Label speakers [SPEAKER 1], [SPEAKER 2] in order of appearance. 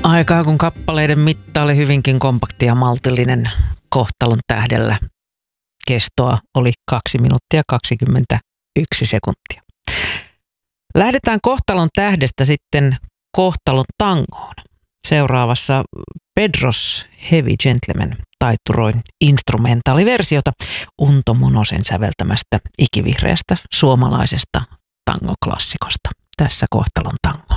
[SPEAKER 1] Aikaa kun kappaleiden mitta oli hyvinkin kompakti ja maltillinen, Kohtalon tähdellä kestoa oli 2 minuuttia 21 sekuntia. Lähdetään Kohtalon tähdestä sitten Kohtalon tangoon. Seuraavassa Pedros Heavy Gentleman taitturoi instrumentaaliversiota Unto Monosen säveltämästä ikivihreästä suomalaisesta tangoklassikosta. Tässä Kohtalon tango.